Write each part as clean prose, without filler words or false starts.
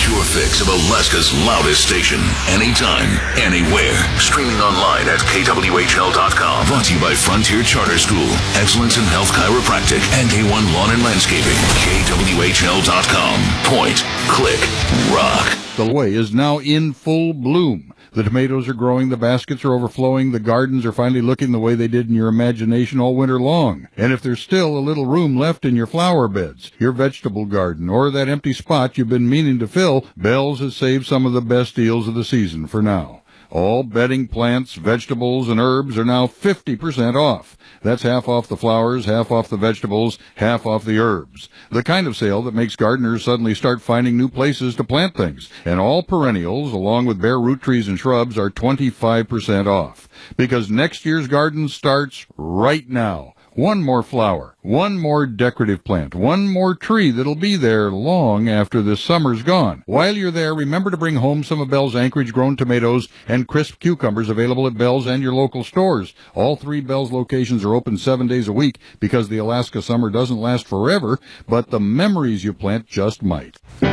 Your fix of Alaska's loudest station. Anytime, anywhere. Streaming online at kwhl.com. Brought to you by Frontier Charter School, Excellence in Health Chiropractic, and A1 Lawn and Landscaping. kwhl.com. Point, click, rock. The way is now in full bloom. The tomatoes are growing, the baskets are overflowing, the gardens are finally looking the way they did in your imagination all winter long. And if there's still a little room left in your flower beds, your vegetable garden, or that empty spot you've been meaning to fill, Bell's has saved some of the best deals of the season for now. All bedding plants, vegetables, and herbs are now 50% off. That's half off the flowers, half off the vegetables, half off the herbs. The kind of sale that makes gardeners suddenly start finding new places to plant things. And all perennials, along with bare root trees and shrubs, are 25% off. Because next year's garden starts right now. One more flower, one more decorative plant, one more tree that'll be there long after this summer's gone. While you're there, remember to bring home some of Bell's Anchorage-grown tomatoes and crisp cucumbers available at Bell's and your local stores. All 3 Bell's locations are open 7 days a week because the Alaska summer doesn't last forever, but the memories you plant just might.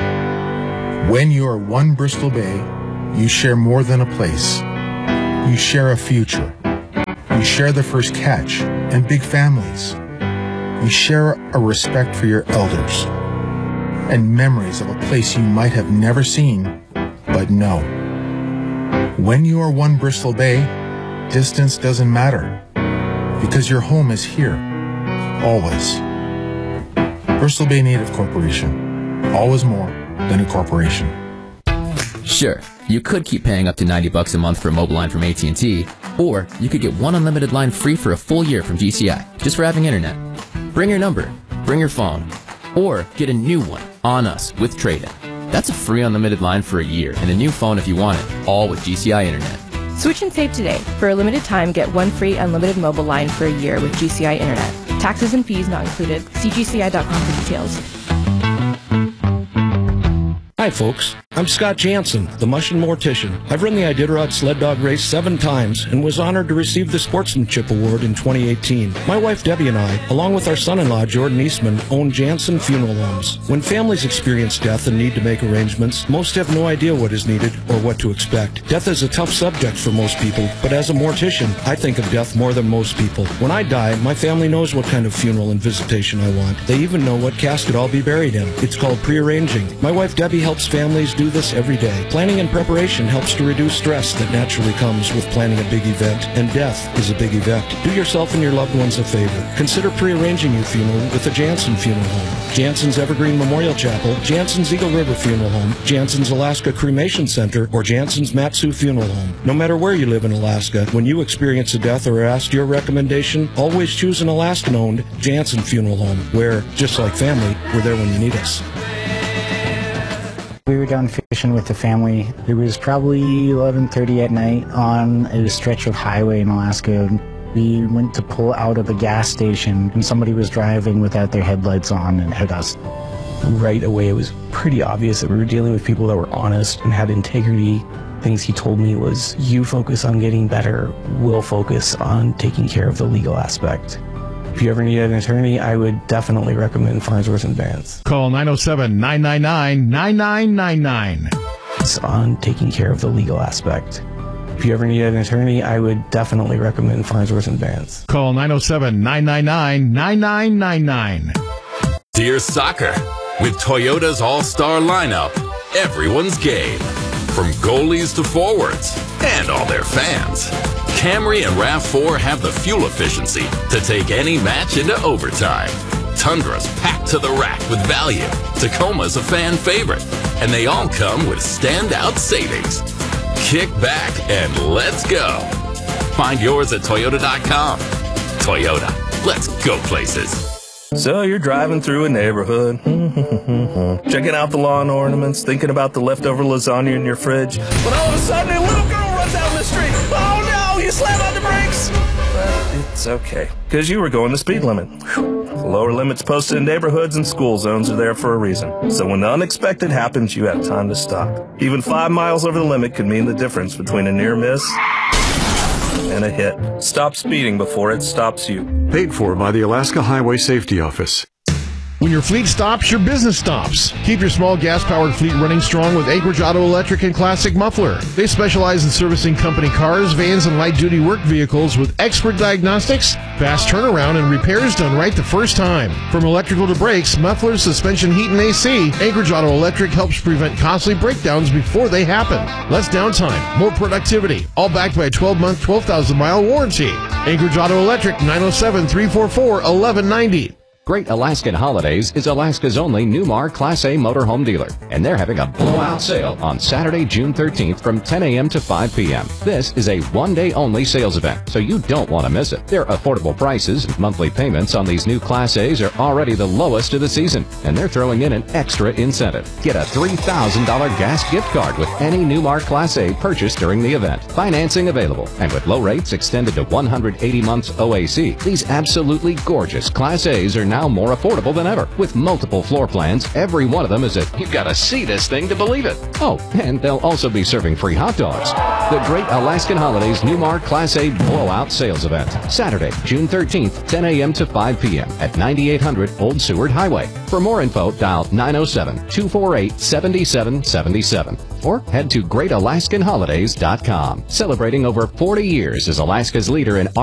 When you are one Bristol Bay, you share more than a place. You share a future. You share the first catch and big families. You share a respect for your elders and memories of a place you might have never seen, but know. When you are one Bristol Bay, distance doesn't matter because your home is here, always. Bristol Bay Native Corporation, always more than a corporation. Sure, you could keep paying up to $90 a month for a mobile line from AT&T, or you could get one unlimited line free for a full year from GCI, just for having internet. Bring your number, bring your phone, or get a new one on us with trade-in. That's a free unlimited line for a year and a new phone if you want it, all with GCI internet. Switch and save today. For a limited time, get one free unlimited mobile line for a year with GCI internet. Taxes and fees not included. See GCI.com for details. Hi folks, I'm Scott Jansen, the Mushin Mortician. I've run the Iditarod sled dog race 7 times and was honored to receive the Sportsmanship Award in 2018. My wife Debbie and I, along with our son-in-law Jordan Eastman, own Jansen Funeral Homes. When families experience death and need to make arrangements, most have no idea what is needed or what to expect. Death is a tough subject for most people, but as a mortician, I think of death more than most people. When I die, my family knows what kind of funeral and visitation I want. They even know what casket I'll be buried in. It's called prearranging. My wife Debbie helps families do this every day. Planning and preparation helps to reduce stress that naturally comes with planning a big event, and death is a big event. Do yourself and your loved ones a favor. Consider prearranging your funeral with a Jansen Funeral Home, Jansen's Evergreen Memorial Chapel, Jansen's Eagle River Funeral Home, Jansen's Alaska Cremation Center, or Jansen's Matsu Funeral Home. No matter where you live in Alaska, when you experience a death or are asked your recommendation, always choose an Alaskan-owned Jansen Funeral Home, where, just like family, we're there when you need us. We were down fishing with the family. It was probably 11:30 at night on a stretch of highway in Alaska. We went to pull out of a gas station and somebody was driving without their headlights on and hit us. Right away, it was pretty obvious that we were dealing with people that were honest and had integrity. Things he told me was, you focus on getting better, we'll focus on taking care of the legal aspect. If you ever need an attorney, I would definitely recommend Farnsworth & Vance. Call 907-999-9999. It's on taking care of the legal aspect. If you ever need an attorney, I would definitely recommend Farnsworth & Vance. Call 907-999-9999. Dear Soccer, with Toyota's all-star lineup, everyone's game. From goalies to forwards, and all their fans. Camry and RAV4 have the fuel efficiency to take any match into overtime. Tundra's packed to the rack with value. Tacoma's a fan favorite. And they all come with standout savings. Kick back and let's go. Find yours at Toyota.com. Toyota, let's go places. So you're driving through a neighborhood, checking out the lawn ornaments, thinking about the leftover lasagna in your fridge, but all of a sudden a little girl runs down the street. Oh no, you slam on the brakes! But it's okay, because you were going the speed limit. The lower limits posted in neighborhoods and school zones are there for a reason. So when the unexpected happens, you have time to stop. Even 5 miles over the limit could mean the difference between a near miss and a hit. Stop speeding before it stops you. Paid for by the Alaska Highway Safety Office. When your fleet stops, your business stops. Keep your small gas-powered fleet running strong with Anchorage Auto Electric and Classic Muffler. They specialize in servicing company cars, vans, and light-duty work vehicles with expert diagnostics, fast turnaround, and repairs done right the first time. From electrical to brakes, mufflers, suspension, heat, and AC, Anchorage Auto Electric helps prevent costly breakdowns before they happen. Less downtime, more productivity, all backed by a 12-month, 12,000-mile warranty. Anchorage Auto Electric, 907-344-1190. Great Alaskan Holidays is Alaska's only Newmar Class A motorhome dealer, and they're having a blowout sale on Saturday, June 13th from 10 a.m. to 5 p.m. This is a one-day-only sales event, so you don't want to miss it. Their affordable prices and monthly payments on these new Class A's are already the lowest of the season, and they're throwing in an extra incentive. Get a $3,000 gas gift card with any Newmar Class A purchased during the event. Financing available, and with low rates extended to 180 months OAC, these absolutely gorgeous Class A's are now more affordable than ever. With multiple floor plans, every one of them is you've got to see this thing to believe it. Oh, and they'll also be serving free hot dogs. The Great Alaskan Holidays Newmar Class A Blowout Sales Event. Saturday, June 13th, 10 a.m. to 5 p.m. at 9800 Old Seward Highway. For more info, dial 907-248-7777 or head to GreatAlaskanHolidays.com. Celebrating over 40 years as Alaska's leader in